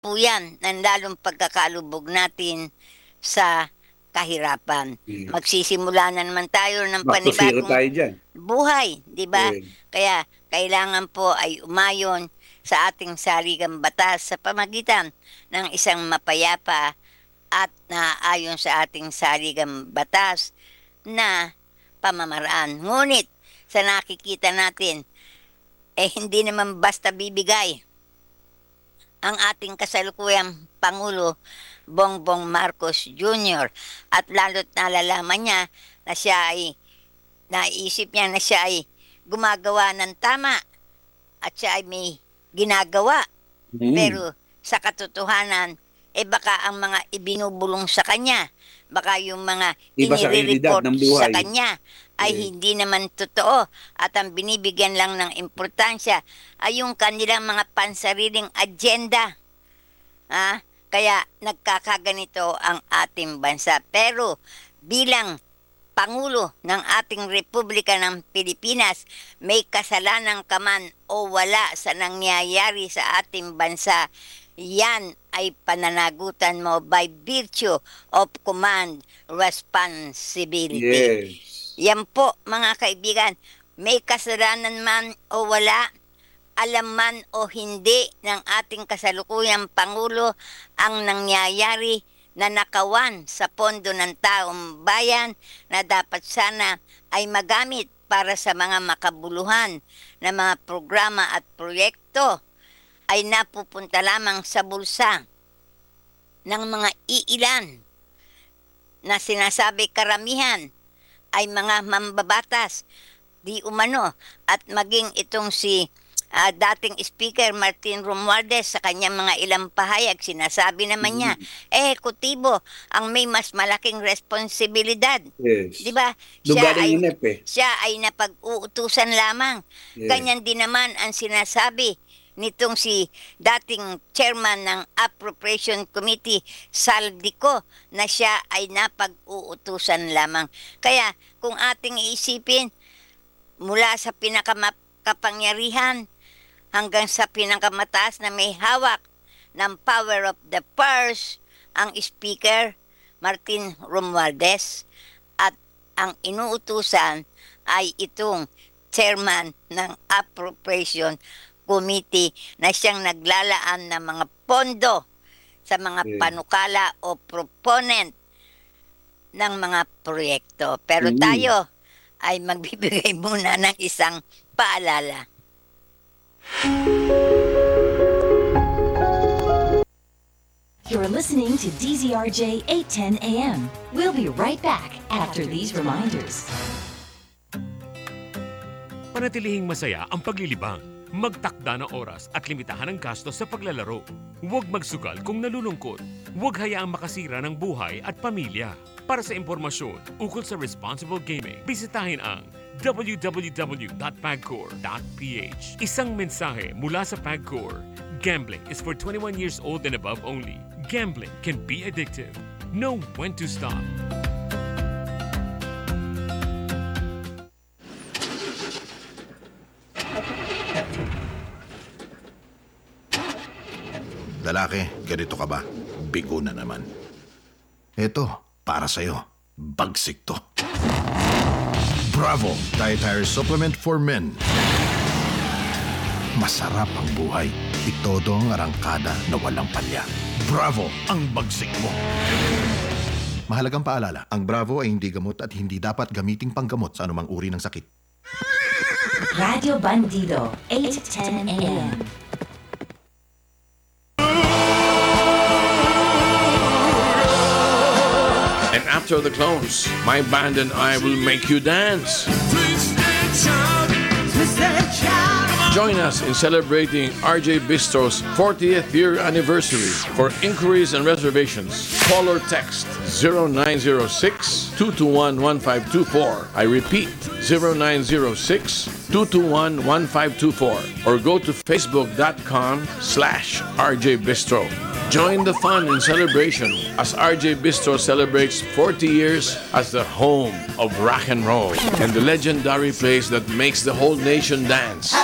po yan ng lalong pagkakalubog natin sa kahirapan. Magsisimula na naman tayo ng Back to zero panibagong tayo dyan. buhay, di ba? Eh, Kaya kailangan po ay umayon sa ating saligang batas sa pamagitan ng isang mapayapa at naaayon sa ating saligang batas na pamamaraan. Ngunit sa nakikita natin, hindi naman basta bibigay ang ating kasalukuyang Pangulo Bongbong Marcos Jr. At lalo't nalalaman niya na siya ay naisip niya na siya ay gumagawa ng tama at siya ay may ginagawa. Pero sa katotohanan, baka ang mga ibinubulong sa kanya, baka yung mga Iba sa realidad inire-report ng buhay. sa kanya ay hindi naman totoo at ang binibigyan lang ng importansya ay yung kanilang mga pansariling agenda. Kaya nagkakaganito ang ating bansa. Pero bilang Pangulo ng ating Republika ng Pilipinas, may kasalanan ka man o wala sa nangyayari sa ating bansa, yan ay pananagutan mo by virtue of command responsibility. yes. Yan po mga kaibigan, may kasalanan man o wala, alam man o hindi ng ating kasalukuyang Pangulo ang nangyayari na nakawan sa pondo ng taong bayan na dapat sana ay magamit para sa mga makabuluhan na mga programa at proyekto ay napupunta lamang sa bulsa ng mga iilan na sinasabi karamihan ay mga mambabatas di umano at maging itong si dating Speaker Martin Romualdez sa kanyang mga ilang pahayag, sinasabi naman niya, ehekutibo ang may mas malaking responsibilidad. Yes. Di ba? Doon galing inep Siya ay napag-uutusan lamang. Yes. Ganyan din naman ang sinasabi nitong si dating chairman ng Appropriation Committee, Saldico, na siya ay napag-uutusan lamang. Kaya kung ating iisipin, mula sa pinakakapangyarihan hanggang sa pinakamataas na may hawak ng power of the purse, ang Speaker Martin Romualdez, at ang inuutusan ay itong chairman ng Appropriation Committee na siyang naglalaan ng mga pondo sa mga panukala o proponent ng mga proyekto. Pero tayo ay magbibigay muna ng isang paalala. You're listening to DZRJ 810 AM. We'll be right back after these reminders. Panatilihing masaya ang paglilibang. Magtakda ng oras at limitahan ang gastos sa paglalaro. Huwag magsugal kung nalulungkot. Huwag hayaang makasira ng buhay at pamilya. Para sa impormasyon ukol sa responsible gaming, bisitahin ang www.pagcor.ph. Isang mensahe mula sa Pagcor. Gambling is for 21 years old and above only. Gambling can be addictive. Know when to stop. Lalaki, ganito ka ba? Bigo na naman. Eto, para sa'yo. Bagsik to. Bravo! Dietary Supplement for Men. Masarap ang buhay. Itodo ang arangkada na walang palya. Bravo! Ang bagsik mo. Mahalagang paalala, ang Bravo ay hindi gamot at hindi dapat gamiting panggamot sa anumang uri ng sakit. Radio Bandido, 810 AM. And after the close, my band and I will make you dance. Join us in celebrating RJ Bistro's 40th year anniversary. For inquiries and reservations, call or text 0906-221-1524. I repeat, 0906-221-1524. Or go to facebook.com/RJ Bistro. Join the fun and celebration as RJ Bistro celebrates 40 years as the home of rock and roll and the legendary place that makes the whole nation dance.